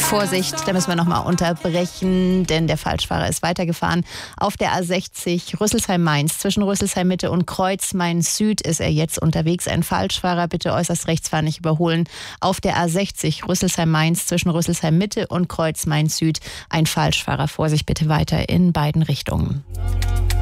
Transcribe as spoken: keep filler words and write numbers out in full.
Vorsicht, da müssen wir nochmal unterbrechen, denn der Falschfahrer ist weitergefahren. Auf der A sechzig Rüsselsheim-Mainz, zwischen Rüsselsheim-Mitte und Kreuz-Main-Süd ist er jetzt unterwegs. Ein Falschfahrer, bitte äußerst rechts fahren, nicht überholen. Auf der A sechzig Rüsselsheim-Mainz, zwischen Rüsselsheim-Mitte und Kreuz-Main-Süd ein Falschfahrer. Vorsicht bitte weiter in beiden Richtungen.